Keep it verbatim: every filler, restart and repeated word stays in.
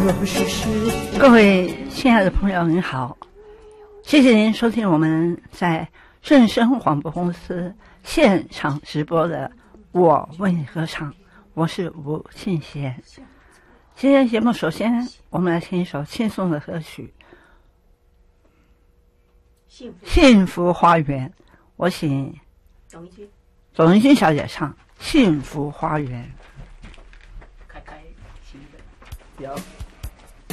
各位亲爱的朋友您好，谢谢您收听我们在正声广播公司现场直播的我为你歌唱，我是吴庆贤。今天节目首先我们来听一首轻松的歌曲《幸福花园》，我请董一君董一君小姐唱《幸福花园》。开开心的有